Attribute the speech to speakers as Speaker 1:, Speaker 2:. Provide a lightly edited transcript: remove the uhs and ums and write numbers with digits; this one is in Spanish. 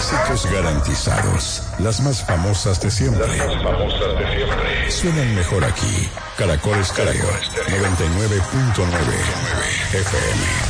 Speaker 1: Éxitos garantizados. Las más famosas de siempre. Suenan mejor aquí. Caracol Estéreo 99.9 FM.